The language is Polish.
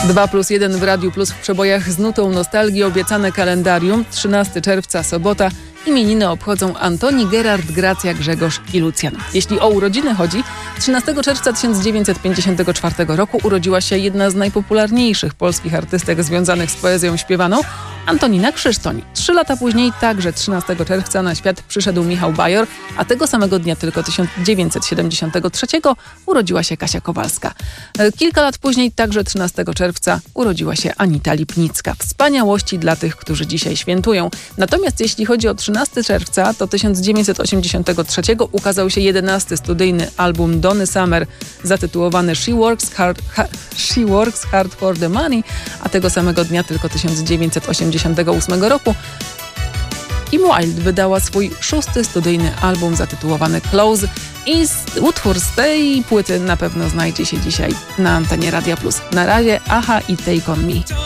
2+1 w Radiu Plus w przebojach z nutą nostalgii obiecane kalendarium. 13 czerwca, sobota. Imieniny obchodzą Antoni, Gerard, Gracja, Grzegorz i Lucjan. Jeśli o urodziny chodzi, 13 czerwca 1954 roku urodziła się jedna z najpopularniejszych polskich artystek związanych z poezją śpiewaną, Antonina Krzysztoń. 3 lata później, także 13 czerwca, na świat przyszedł Michał Bajor, a tego samego dnia, tylko 1973, urodziła się Kasia Kowalska. Kilka lat później, także 13 czerwca, urodziła się Anita Lipnicka. Wspaniałości dla tych, którzy dzisiaj świętują. Natomiast jeśli chodzi o 13 czerwca, to 1983 ukazał się 11 studyjny album Donny Summer zatytułowany She Works Hard for the Money, a tego samego dnia, tylko 1988 roku, Kim Wilde wydała swój 6. studyjny album zatytułowany Close i utwór z tej płyty na pewno znajdzie się dzisiaj na antenie Radia Plus. Na razie Aha i Take On Me.